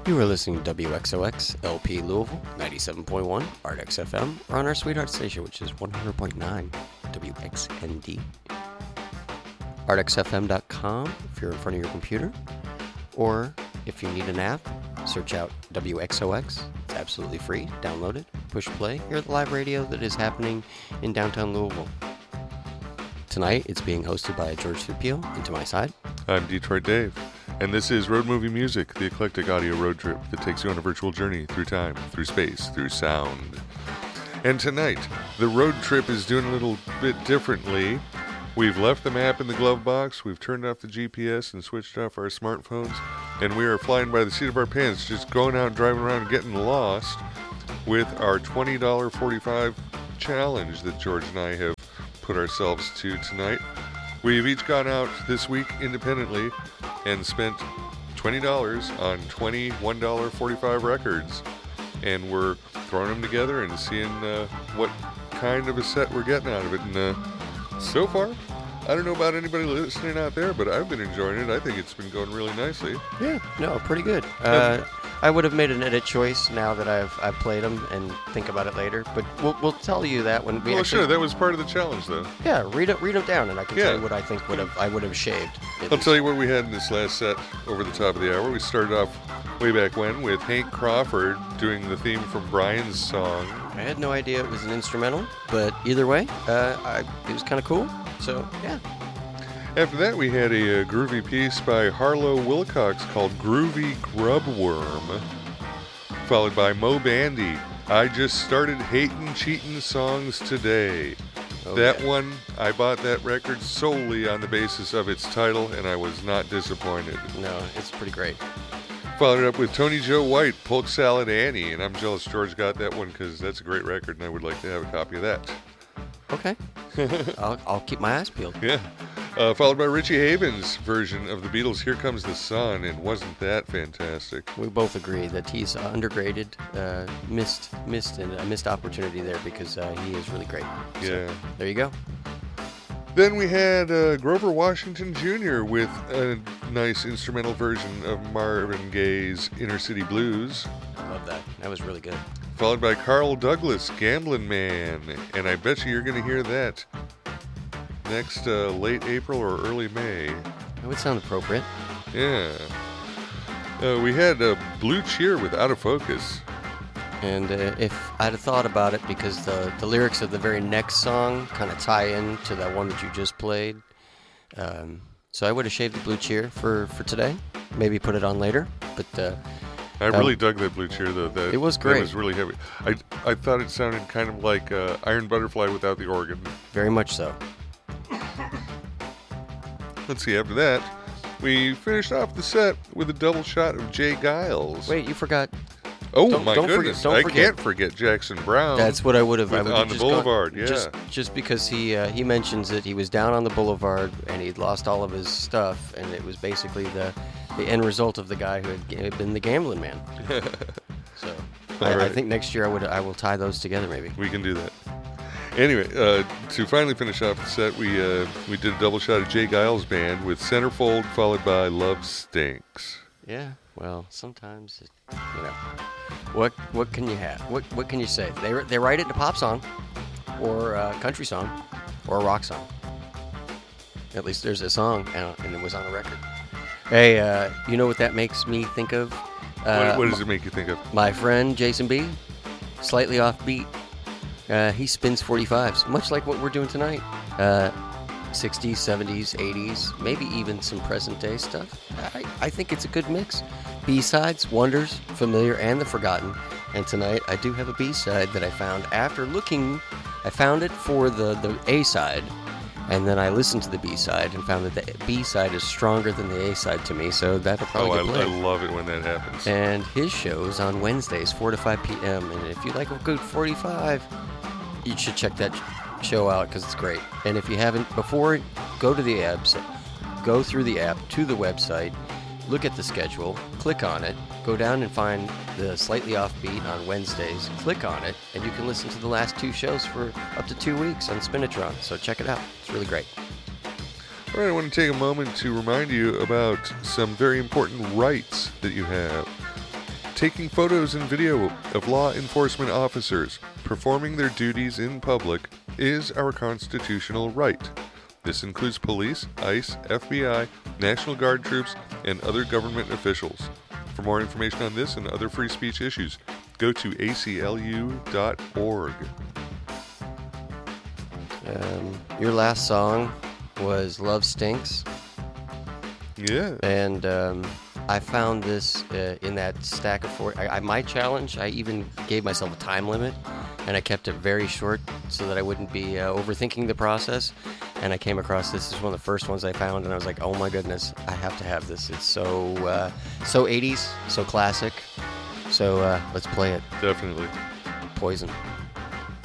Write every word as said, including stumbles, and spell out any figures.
You are listening to W X O X L P Louisville, ninety-seven point one, Ardex F M, or on our sweetheart station, which is one hundred point nine, W X N D. Ardex F M dot com if you're in front of your computer, or if you need an app, search out W X O X. It's absolutely free. Download it, push play, hear the live radio that is happening in downtown Louisville. Tonight, it's being hosted by George Supio, and to my side, I'm Detroit Dave, and this is Road Movie Music, the eclectic audio road trip that takes you on a virtual journey through time, through space, through sound. And tonight, the road trip is doing a little bit differently. We've left the map in the glove box, we've turned off the G P S and switched off our smartphones, and we are flying by the seat of our pants, just going out and driving around and getting lost with our twenty dollars forty-five challenge that George and I have put ourselves to tonight. We've each gone out this week independently and spent twenty dollars on twenty one dollar forty-five records, and we're throwing them together and seeing uh, what kind of a set we're getting out of it. And uh, so far, I don't know about anybody listening out there, but I've been enjoying it. I think it's been going really nicely. Yeah, no, pretty good. Uh, I would have made an edit choice now that I've I've played them and think about it later, but we'll we'll tell you that when we. Well, actually, sure, that was part of the challenge, though. Yeah, read it, read them down, and I can Yeah. tell you what I think would have I would have shaved. I'll tell you what we had in this last set over the top of the hour. We started off way back when with Hank Crawford doing the theme from Brian's song. I had no idea it was an instrumental, but either way, uh, I, it was kind of cool. So yeah. After that, we had a, uh groovy piece by Harlow Wilcox called Groovy Grubworm, followed by Mo Bandy, I Just Started Hatin' Cheatin' Songs Today. Oh, that yeah. one, I bought that record solely on the basis of its title, and I was not disappointed. No, it's pretty great. Followed up with Tony Joe White, Polk Salad Annie, and I'm jealous George got that one because that's a great record, and I would like to have a copy of that. Okay. I'll I'll keep my eyes peeled. Yeah. Uh, followed by Richie Havens' version of the Beatles' Here Comes the Sun, and wasn't that fantastic? We both agree that he's undergraded, uh, missed missed an, a missed opportunity there because uh, he is really great. So, Yeah. there you go. Then we had uh, Grover Washington Junior with a nice instrumental version of Marvin Gaye's Inner City Blues. I love that. That was really good. Followed by Carl Douglas, Gamblin' Man, and I bet you you're going to hear that next uh, late April or early May. That would sound appropriate. Yeah. Uh, we had uh, Blue Cheer with Out of Focus. And uh, if I'd have thought about it, because the, the lyrics of the very next song kind of tie in to that one that you just played. Um, so I would have shaved the Blue Cheer for, for today. Maybe put it on later. But uh, I um, really dug that Blue Cheer, though. That, it was great. That was really heavy. I, I thought it sounded kind of like uh, Iron Butterfly without the organ. very much so. Let's see, after that, we finished off the set with a double shot of Jay Giles. Wait, you forgot. Oh, don't- my don't forget- goodness. don't I forget. can't forget Jackson Brown. That's what I would have. I With would have On the just gone- Boulevard, yeah. Just, just because he uh, he mentions that he was down on the boulevard and he'd lost all of his stuff, and it was basically the the end result of the guy who had ga- been the gambling man. So I, All I right. think next year I would I will tie those together maybe. We can do that. Anyway, uh, to finally finish off the set, we uh, we did a double shot of Jay Giles Band with Centerfold, followed by Love Stinks. Yeah. Well, sometimes it, you know, what what can you have? What what can you say? They they write it in a pop song, or a country song, or a rock song. At least there's a song out, and it was on a record. Hey, uh, you know what that makes me think of? Uh, what, what does it make you think of? My friend Jason B, slightly offbeat. Uh, he spins forty-fives, much like what we're doing tonight. Uh, sixties, seventies, eighties, maybe even some present-day stuff. I, I think it's a good mix. B-sides, wonders, familiar, and the forgotten. And tonight, I do have a B-side that I found after looking. I found it for the, the A-side, and then I listened to the B-side and found that the B-side is stronger than the A-side to me, so that'll Oh, probably get I, I played. love it when that happens. And his show's on Wednesdays, four to five p.m. And if you like a good forty-five, you should check that show out because it's great. And if you haven't before, go to the apps, go through the app to the website, look at the schedule, click on it, go down and find the Slightly Offbeat on Wednesdays, click on it, and you can listen to the last two shows for up to two weeks on Spinatron. So check it out. It's really great. All right, I want to take a moment to remind you about some very important rights that you have. Taking photos and video of law enforcement officers performing their duties in public is our constitutional right. This includes police, ICE, F B I, National Guard troops, and other government officials. For more information on this and other free speech issues, go to A C L U dot org. Um, your last song was Love Stinks. Yeah. And um, I found this uh, in that stack of four. I, I, my challenge, I even gave myself a time limit, and I kept it very short so that I wouldn't be uh, overthinking the process. And I came across this. This is one of the first ones I found, and I was like, oh my goodness, I have to have this. It's so, uh, so eighties, so classic. So uh, let's play it. Definitely. Poison.